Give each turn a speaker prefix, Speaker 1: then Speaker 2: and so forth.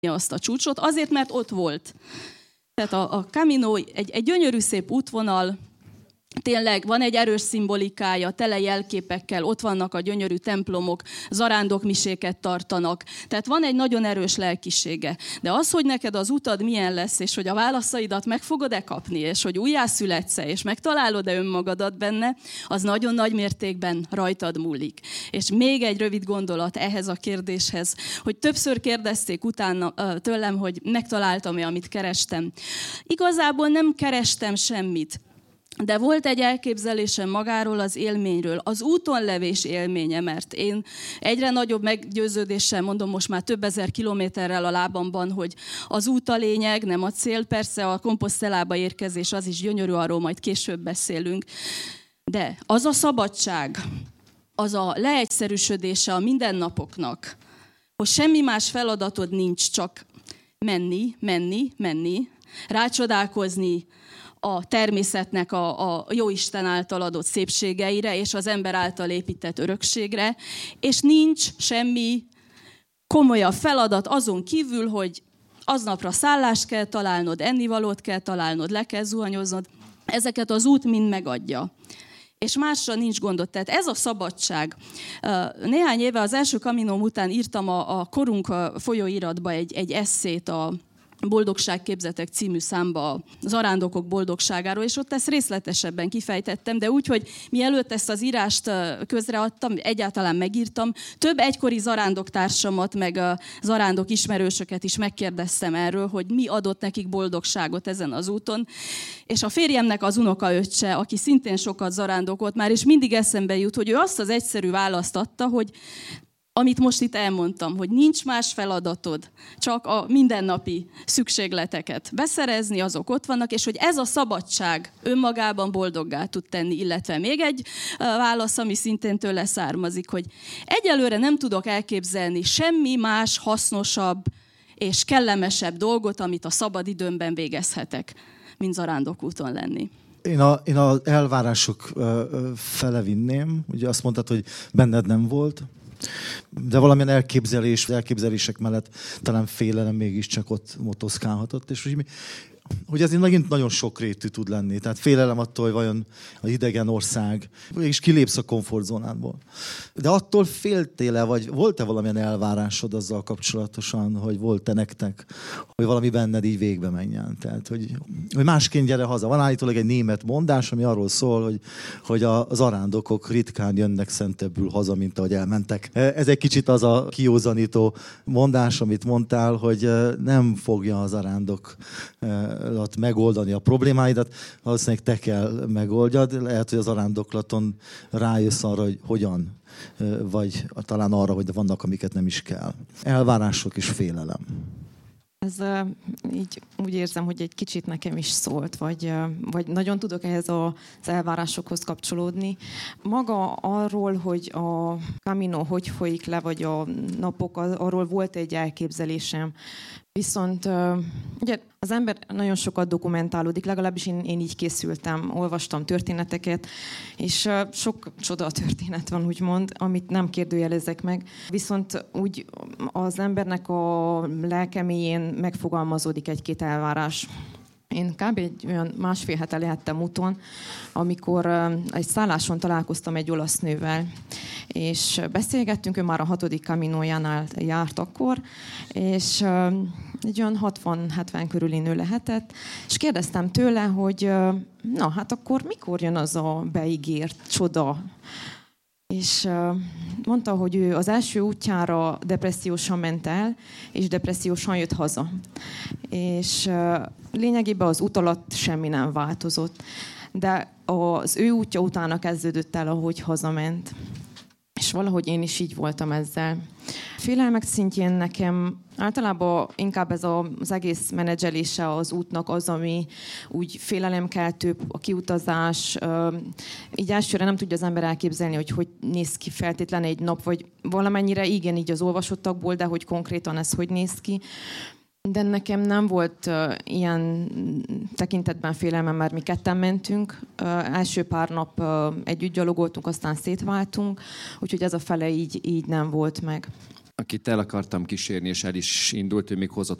Speaker 1: azt a csúcsot, azért, mert ott volt. Tehát a Camino egy gyönyörű szép útvonal, tényleg van egy erős szimbolikája, tele jelképekkel, ott vannak a gyönyörű templomok, zarándokmiséket tartanak. Tehát van egy nagyon erős lelkisége. De az, hogy neked az utad milyen lesz, és hogy a válaszaidat meg fogod-e kapni, és hogy újjászületsz-e, és megtalálod-e önmagadat benne, az nagyon nagy mértékben rajtad múlik. És még egy rövid gondolat ehhez a kérdéshez, hogy többször kérdezték utána tőlem, hogy megtaláltam-e, amit kerestem. Igazából nem kerestem semmit. De volt egy elképzelésem magáról az élményről, az úton levés élménye, mert én egyre nagyobb meggyőződéssel mondom most már több ezer kilométerrel a lábamban, hogy az út a lényeg, nem a cél. Persze a Compostelába érkezés az is gyönyörű, arról majd később beszélünk. De az a szabadság, az a leegyszerűsödése a mindennapoknak, hogy semmi más feladatod nincs, csak menni, rácsodálkozni a természetnek a Jóisten által adott szépségeire, és az ember által épített örökségre, és nincs semmi komolyabb feladat azon kívül, hogy aznapra szállást kell találnod, ennivalót kell találnod, le kell zuhanyoznod. Ezeket az út mind megadja. És másra nincs gondod. Tehát ez a szabadság. Néhány éve az első Caminóm után írtam a Korunk folyóiratba egy esszét a Boldogságképzetek című számba a zarándokok boldogságáról, és ott ezt részletesebben kifejtettem, de úgy, hogy mielőtt ezt az írást közreadtam, egyáltalán megírtam, több egykori zarándoktársamat, meg a zarándok ismerősöket is megkérdeztem erről, hogy mi adott nekik boldogságot ezen az úton. És a férjemnek az unokaöccse, aki szintén sokat zarándokolt már, és mindig eszembe jut, hogy ő azt az egyszerű választ adta, hogy amit most itt elmondtam, hogy nincs más feladatod, csak a mindennapi szükségleteket beszerezni, azok ott vannak, és hogy ez a szabadság önmagában boldoggá tud tenni, illetve még egy válasz, ami szintén tőle származik, hogy egyelőre nem tudok elképzelni semmi más hasznosabb és kellemesebb dolgot, amit a szabad időmben végezhetek, mint zarándokúton lenni.
Speaker 2: Én az elvárások fele vinném. Ugye azt mondtad, hogy benned nem volt, de valamilyen elképzelések mellett talán félelem mégiscsak ott motoszkálhatott, és hogy ez megint nagyon sokrétű tud lenni. Tehát félelem attól, hogy vajon az idegen ország, és kilépsz a komfortzónádból. De attól féltél-e, vagy volt-e valamilyen elvárásod azzal kapcsolatosan, hogy volt-e nektek, hogy valami benned így végbe menjen? Tehát, hogy másként gyere haza. Van állítólag egy német mondás, ami arról szól, hogy a zarándokok ritkán jönnek szentebbül haza, mint ahogy elmentek. Ez egy kicsit az a kiózanító mondás, amit mondtál, hogy nem fogja a zarándok megoldani a problémáidat, valószínűleg te kell megoldjad. Lehet, hogy az arándoklaton rájössz arra, hogy hogyan, vagy talán arra, hogy vannak, amiket nem is kell. Elvárások és félelem.
Speaker 3: Ez így úgy érzem, hogy egy kicsit nekem is szólt, vagy nagyon tudok ehhez az elvárásokhoz kapcsolódni. Maga arról, hogy a Camino hogy folyik le, vagy a napok, arról volt egy elképzelésem. Viszont ugye az ember nagyon sokat dokumentálódik, legalábbis én így készültem, olvastam történeteket, és sok csoda történet van, úgymond, amit nem kérdőjelezek meg. Viszont úgy az embernek a lelkeméjén megfogalmazódik egy-két elvárás. Én kb. Egy olyan másfél hete lehettem úton, amikor egy szálláson találkoztam egy olasz nővel, és beszélgettünk, ő már a 6. Caminójánál járt akkor, és egy olyan 60-70 körüli nő lehetett, és kérdeztem tőle, hogy na hát akkor mikor jön az a beígért csoda? És mondta, hogy ő az első útjára depressziósan ment el, és depressziósan jött haza. És lényegében az út alatt semmi nem változott. De az ő útja utána kezdődött el, ahogy hazament. És valahogy én is így voltam ezzel. Félelmek szintjén nekem általában inkább ez az egész menedzselése az útnak az, ami úgy félelemkeltő, a kiutazás. Így elsőre nem tudja az ember elképzelni, hogy néz ki feltétlenül egy nap, vagy valamennyire igen így az olvasottakból, de hogy konkrétan ez hogy néz ki. De nekem nem volt ilyen tekintetben félelmem, mert mi ketten mentünk. Első pár nap együtt gyalogoltunk, aztán szétváltunk, úgyhogy ez a fele így nem volt meg.
Speaker 4: akit el akartam kísérni, és el is indult, ő még hozott